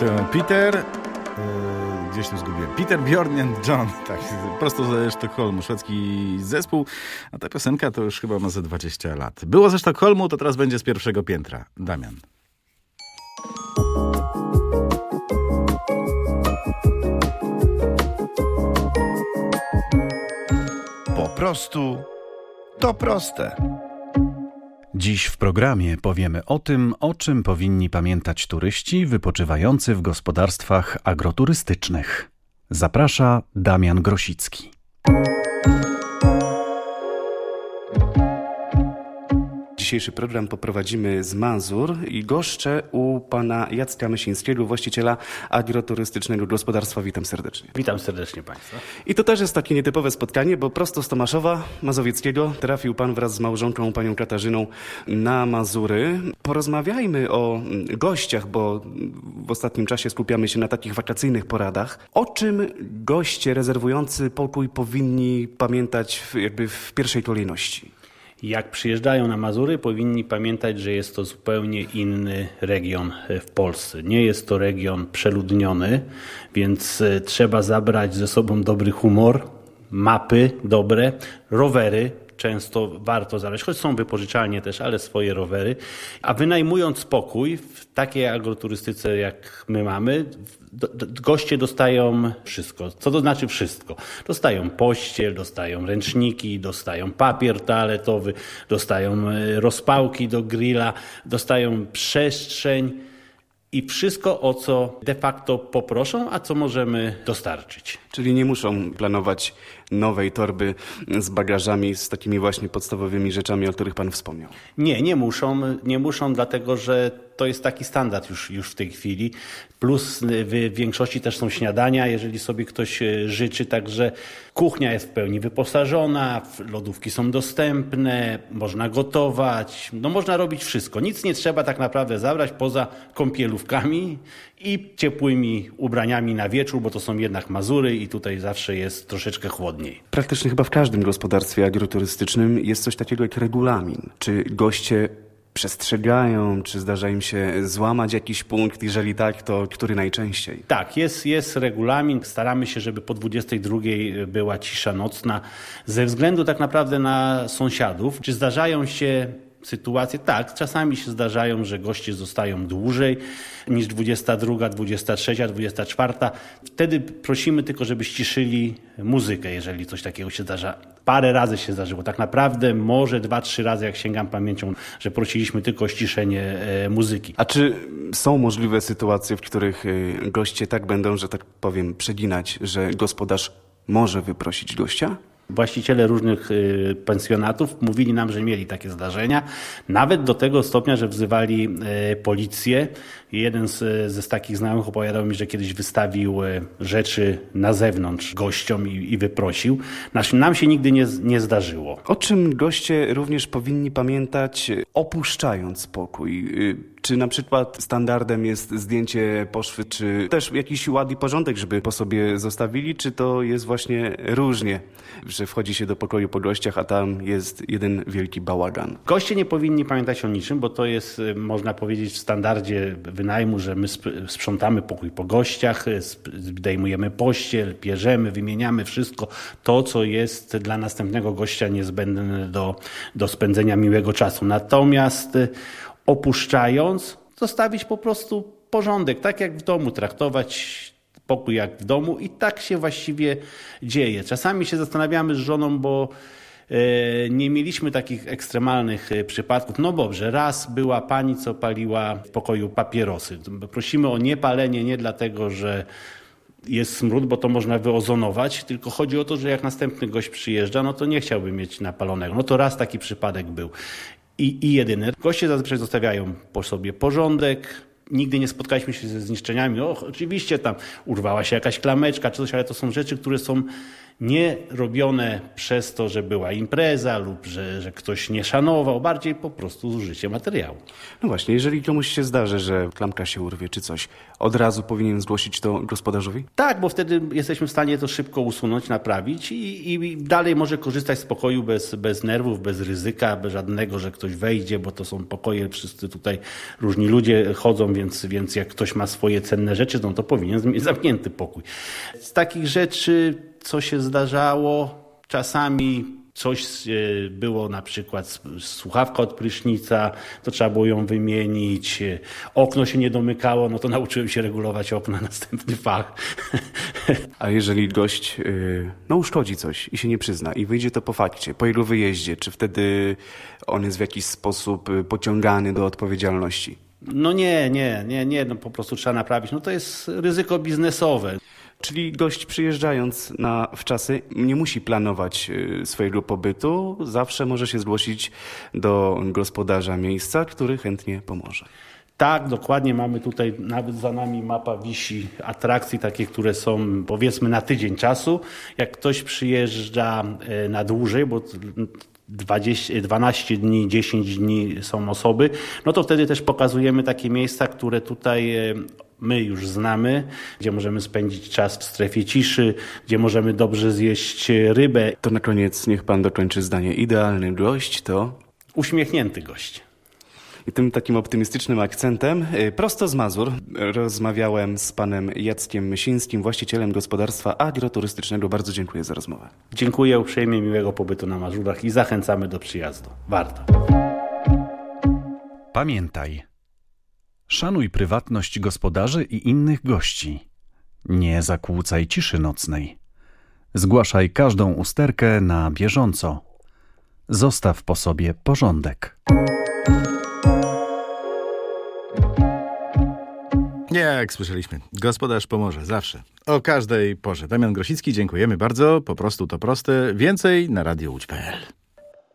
Peter... Gdzieś tu zgubiłem. Peter, Bjorn and John. Tak, prosto ze Sztokholmu, szwedzki zespół. A ta piosenka to już chyba ma ze 20 lat. Było ze Sztokholmu, to teraz będzie z pierwszego piętra. Damian. Po prostu to proste. Dziś w programie powiemy o tym, o czym powinni pamiętać turyści wypoczywający w gospodarstwach agroturystycznych. Zaprasza Damian Grosicki. Dzisiejszy program poprowadzimy z Mazur i goszczę u pana Jacka Mysińskiego, właściciela agroturystycznego gospodarstwa. Witam serdecznie. Witam serdecznie państwa. I to też jest takie nietypowe spotkanie, bo prosto z Tomaszowa Mazowieckiego trafił pan wraz z małżonką, panią Katarzyną, na Mazury. Porozmawiajmy o gościach, bo w ostatnim czasie skupiamy się na takich wakacyjnych poradach. O czym goście rezerwujący pokój powinni pamiętać w pierwszej kolejności? Jak przyjeżdżają na Mazury, powinni pamiętać, że jest to zupełnie inny region w Polsce. Nie jest to region przeludniony, więc trzeba zabrać ze sobą dobry humor, mapy dobre, rowery. Często warto zabrać, choć są wypożyczalnie też, ale swoje rowery. A wynajmując pokój w takiej agroturystyce, jak my mamy, goście dostają wszystko. Co to znaczy wszystko? Dostają pościel, dostają ręczniki, dostają papier toaletowy, dostają rozpałki do grilla, dostają przestrzeń i wszystko, o co de facto poproszą, a co możemy dostarczyć. Czyli nie muszą planować nowej torby z bagażami, z takimi właśnie podstawowymi rzeczami, o których pan wspomniał. Nie muszą, dlatego że to jest taki standard już w tej chwili. Plus w większości też są śniadania, jeżeli sobie ktoś życzy, także kuchnia jest w pełni wyposażona, lodówki są dostępne, można gotować, można robić wszystko. Nic nie trzeba tak naprawdę zabrać poza kąpielówkami i ciepłymi ubraniami na wieczór, bo to są jednak Mazury i tutaj zawsze jest troszeczkę chłodniej. Praktycznie chyba w każdym gospodarstwie agroturystycznym jest coś takiego jak regulamin. Czy goście przestrzegają, czy zdarza im się złamać jakiś punkt? Jeżeli tak, to który najczęściej? Tak, jest regulamin. Staramy się, żeby po 22 była cisza nocna ze względu tak naprawdę na sąsiadów. Czy zdarzają się sytuacje? Tak, czasami się zdarzają, że goście zostają dłużej niż 22, 23, 24. Wtedy prosimy tylko, żeby ściszyli muzykę, jeżeli coś takiego się zdarza. Parę razy się zdarzyło. Tak naprawdę może 2-3 razy, jak sięgam pamięcią, że prosiliśmy tylko o ściszenie muzyki. A czy są możliwe sytuacje, w których goście tak będą, że tak powiem, przeginać, że gospodarz może wyprosić gościa? Właściciele różnych pensjonatów mówili nam, że mieli takie zdarzenia. Nawet do tego stopnia, że wzywali policję. Jeden z takich znajomych opowiadał mi, że kiedyś wystawił rzeczy na zewnątrz gościom i wyprosił. Nam się nigdy nie zdarzyło. O czym goście również powinni pamiętać, opuszczając pokój? Czy na przykład standardem jest zdjęcie poszwy, czy też jakiś ład i porządek, żeby po sobie zostawili, czy to jest właśnie różnie, że wchodzi się do pokoju po gościach, a tam jest jeden wielki bałagan? Goście nie powinni pamiętać o niczym, bo to jest, można powiedzieć, w standardzie wynajmu, że my sprzątamy pokój po gościach, zdejmujemy pościel, bierzemy, wymieniamy wszystko to, co jest dla następnego gościa niezbędne do spędzenia miłego czasu. Natomiast opuszczając, zostawić po prostu porządek, tak jak w domu, traktować pokój jak w domu i tak się właściwie dzieje. Czasami się zastanawiamy z żoną, bo nie mieliśmy takich ekstremalnych przypadków. No dobrze, raz była pani, co paliła w pokoju papierosy. Prosimy o niepalenie nie dlatego, że jest smród, bo to można wyozonować, tylko chodzi o to, że jak następny gość przyjeżdża, no to nie chciałby mieć napalonego. No to raz taki przypadek był. I jedyny. Goście zazwyczaj zostawiają po sobie porządek. Nigdy nie spotkaliśmy się ze zniszczeniami. Oczywiście tam urwała się jakaś klameczka czy coś, ale to są rzeczy, które są nie robione przez to, że była impreza lub że ktoś nie szanował, bardziej po prostu zużycie materiału. No właśnie, jeżeli komuś się zdarzy, że klamka się urwie czy coś, od razu powinien zgłosić to gospodarzowi? Tak, bo wtedy jesteśmy w stanie to szybko usunąć, naprawić i dalej może korzystać z pokoju bez nerwów, bez ryzyka, bez żadnego, że ktoś wejdzie, bo to są pokoje, wszyscy tutaj różni ludzie chodzą, więc jak ktoś ma swoje cenne rzeczy, no to powinien mieć zamknięty pokój. Z takich rzeczy, co się zdarzało, czasami coś było, na przykład słuchawka od prysznica, to trzeba było ją wymienić, okno się nie domykało, no to nauczyłem się regulować okna, następny fach. A jeżeli gość uszkodzi coś i się nie przyzna i wyjdzie to po fakcie, po jego wyjeździe, czy wtedy on jest w jakiś sposób pociągany do odpowiedzialności? No nie, no po prostu trzeba naprawić. No to jest ryzyko biznesowe. Czyli gość przyjeżdżając na wczasy nie musi planować swojego pobytu, zawsze może się zgłosić do gospodarza miejsca, który chętnie pomoże. Tak, dokładnie. Mamy tutaj, nawet za nami mapa wisi atrakcji takie, które są powiedzmy na tydzień czasu. Jak ktoś przyjeżdża na dłużej, bo 12 dni, 10 dni są osoby, no to wtedy też pokazujemy takie miejsca, które tutaj my już znamy, gdzie możemy spędzić czas w strefie ciszy, gdzie możemy dobrze zjeść rybę. To na koniec niech pan dokończy zdanie. Idealny gość to... Uśmiechnięty gość. I tym takim optymistycznym akcentem prosto z Mazur rozmawiałem z panem Jackiem Mysińskim, właścicielem gospodarstwa agroturystycznego. Bardzo dziękuję za rozmowę. Dziękuję uprzejmie, miłego pobytu na Mazurach i zachęcamy do przyjazdu. Warto. Pamiętaj, szanuj prywatność gospodarzy i innych gości. Nie zakłócaj ciszy nocnej. Zgłaszaj każdą usterkę na bieżąco. Zostaw po sobie porządek. Jak słyszeliśmy, gospodarz pomoże zawsze, o każdej porze. Damian Grosicki, dziękujemy bardzo. Po prostu to proste. Więcej na radiołódź.pl.